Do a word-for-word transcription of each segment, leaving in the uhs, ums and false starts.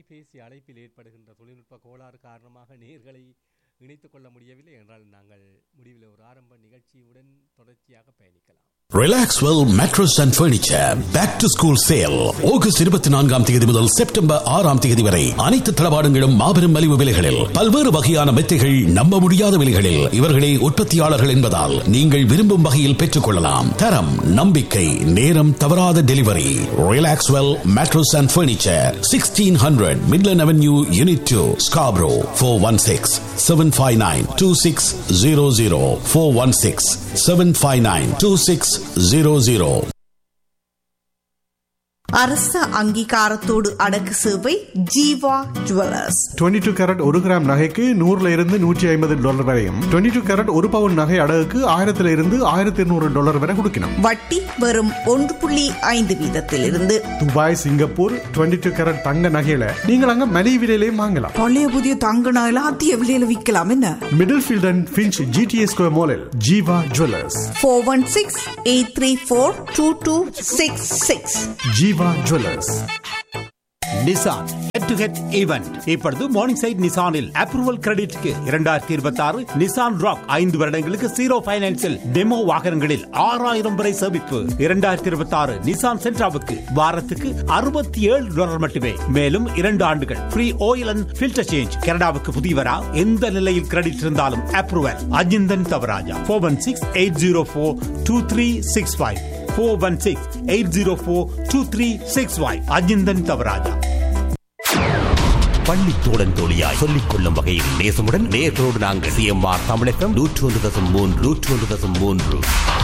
தொலைபேசி அழைப்பில் ஏற்படுகின்ற தொழில்நுட்ப கோளாறு காரணமாக நேர்களை இணைத்துக் கொள்ள முடியவில்லை என்றால் நாங்கள் முடிவில் ஒரு ஆரம்ப நிகழ்ச்சியுடன் தொடர்ச்சியாக பயணிக்கலாம். Relaxwell Mattress and Furniture Back to School Sale August இருபத்தி நான்காம் தேதி முதல் செப்டம்பர் ஆறாம் தேதி வரை அனைத்து தளவாடங்களும் மாபெரும் மலிவு விலைகளில், பல்வேறு வகையான மெத்தைகள் நம்ப முடியாத விலைகளில். இவர்களே உற்பத்தியாளர்கள் என்பதால் நீங்கள் விரும்பும் வகையில் பெற்றுக் கொள்ளலாம். தரம், நம்பிக்கை, நேரம் தவறாத delivery. Relaxwell Mattress and Furniture, sixteen hundred Midland Avenue, Unit two, Scarborough. four one six, seven five nine, two six zero zero. four one six, seven five nine, two six zero zero. அரச அங்கீகாரத்தோடு அடக்கு சேவை Jeeva jewellers. இருபத்தி ரெண்டு carrot ஒரு gram நகைக்கு நூறுல இருந்து நூற்றி ஐம்பது டாலர் வரையும், இருபத்தி ரெண்டு கேரட் ஒரு பவுன் நகை அடகுக்கு ஆயிரத்துல இருந்து ஆயிரத்தி இருநூறு டாலர் வரை கொடுக்கணும். வட்டி வெறும் ஒன்று புள்ளி ஐந்து வீதத்தில் இருந்து. துபாய், சிங்கப்பூர் இருபத்தி ரெண்டு கேரட் தங்க நகையில நீங்கள் அங்க மலிவு விலையிலையும் வாங்கலாம். பழைய புதிய தங்க நகையில அதிக விலையில விற்கலாம். என்ன middle field and Finch GTA square மாலில் Jeeva jewellers. Four one six eight three four two two six six. Jeeva jewellers. Nissan head to head event இப்பொழுது மார்னிங் சைட் நிசானில் அப்ரூவல் கிரெடிட்க்கு இரண்டாயிரத்தி இருபத்தி ஆறு நிசான் ராக் ஐந்து வருடங்களுக்கு ஜீரோ பைனான்சில் டெமோ வாகனங்களில் ஆறாயிரம் வரை சேமிப்பு. இரண்டாயிரத்தி இருபத்தி ஆறு நிசான் சென்ட்ராவுக்கு வாரத்துக்கு அறுபத்தி ஏழு டாலர் மட்டுமே. மேலும் இரண்டு ஆண்டுகள் free oil and filter change. கனடாவுக்கு புதியவரா எந்த நிலையில் கிரெடிட் இருந்தாலும் approval. Ajinthan Thavaraja. Four one six eight zero four two three six five. four one six eight zero four two three six five. Ajinthan Thavaraja. பள்ளி தோழன் தோழியாய் சொல்லிக் கொள்ளும் வகையில் நேசமுடன் நேர்களோடு நாங்கள் சிஎம்ஆர் தமிழகம் நூற்று ஒன்று தசம் மூன்று நூற்று ஒன்று தசம் மூன்று.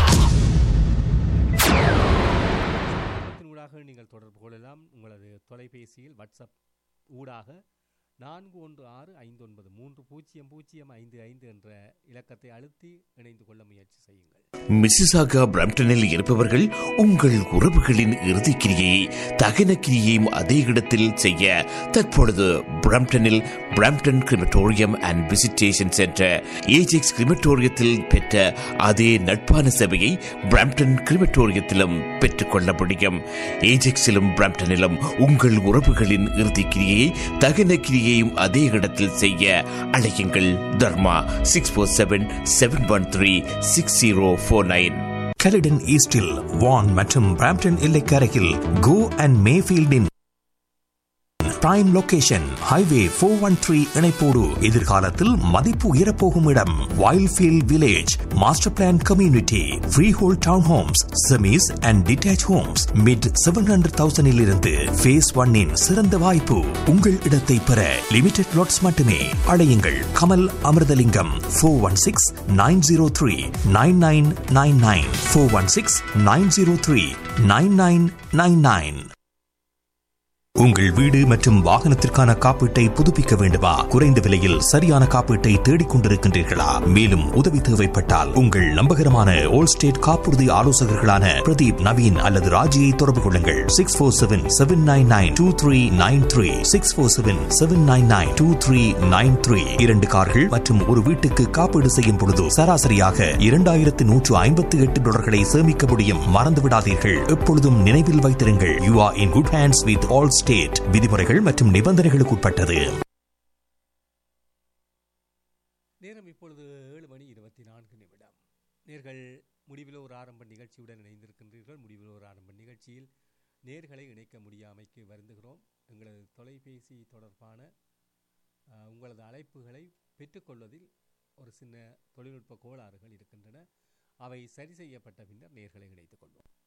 ஊடாக நீங்கள் தொடர்பு கொள்ளலாம். உங்களது தொலைபேசியில் வாட்ஸ்அப் ஊடாக நான்கு ஒன்று ஆறு ஐந்து ஒன்பது மூன்று பூஜ்ஜியம் பூஜ்ஜியம் ஐந்து ஐந்து என்ற இலக்கத்தை அழுத்தி இணைந்து கொள்ள முயற்சி செய்யுங்கள். மிசிசாகா பிரம்டனில் இருப்பவர்கள் உங்கள் உறவுகளின் இறுதிக்கிரியை தகன கிரியையும் அதே இடத்தில் செய்ய தற்பொழுது பிரம்டனில் Brampton crematorium and visitation centre Ajax கிரிமட்டோரியத்தில் பெற்ற அதே நட்பான சேவையை பிரம்டன் கிரிமட்டோரியத்திலும் பெற்றுக்கொள்ள முடியும். ஏஜெக்ஸிலும் பிரம்டனிலும் உங்கள் உறவுகளின் இறுதிக்கிரியை தகன கிரியை அதே இடத்தில் செய்ய அழையுங்கள். தர்மா six four seven seven one three six zero four nine. கலிடன் ஈஸ்டில் வான் மற்றும் Brampton எல்லைக்கரையில் go and மேஃபீல்டின் prime location highway four one three இணைப்போடு எதிர்காலத்தில் மதிப்பு உயரப்போகும் இடம் Wildfield village. Master plan community, free whole down Holmes, semis and detach Holmes mid seven hundred தௌசண்டில் இருந்து face ஒன்னின் சிறந்த வாய்ப்பு. உங்கள் இடத்தை பெற லிமிடெட் லாட்ஸ் மட்டுமே. அழையுங்கள் Kamal Amirthalingam. Four one six nine zero three nine nine nine nine. Four one six nine zero three nine nine nine nine. உங்கள் வீடு மற்றும் வாகனத்திற்கான காப்பீட்டை புதுப்பிக்க வேண்டுமா? குறைந்த விலையில் சரியான காப்பீட்டை தேடிக் கொண்டிருக்கின்றீர்களா? மேலும் உதவி தேவைப்பட்டால் உங்கள் நம்பகரமான ஓல் ஸ்டேட் காப்புறுதி ஆலோசகர்களான பிரதீப், நவீன் அல்லது ராஜியை தொடர்பு கொள்ளுங்கள். Six four seven seven nine nine two three nine three six four seven seven nine nine two three nine three. இரண்டு கார்கள் மற்றும் ஒரு வீட்டுக்கு காப்பீடு செய்யும் பொழுது சராசரியாக இரண்டாயிரத்து நூற்று ஐம்பத்தி எட்டு டாலர்களை சேமிக்க முடியும். மறந்துவிடாதீர்கள். எப்பொழுதும் நினைவில் வைத்திருங்கள், you are in good hands with all state. விதிமுறைகள் மற்றும் நிபந்தனைகளுக்கு உட்பட்டது. நேரம் இப்பொழுது ஏழு மணி இருபத்தி நான்கு நிமிடம். நேர்கள் முடிவில் ஒரு ஆரம்ப நிகழ்ச்சியுடன் இணைந்திருக்கின்றீர்கள். முடிவில் ஒரு ஆரம்ப நிகழ்ச்சியில் நேர்களை இணைக்க முடியாமைக்கு வருந்துகிறோம். எங்களது தொலைபேசி தொடர்பான உங்களது அழைப்புகளை பெற்றுக்கொள்வதில் ஒரு சின்ன தொழில்நுட்ப கோளாறுகள் இருக்கின்றன. அவை சரி செய்யப்பட்ட பின்னர் நேர்களை இணைத்துக் கொள்வோம்.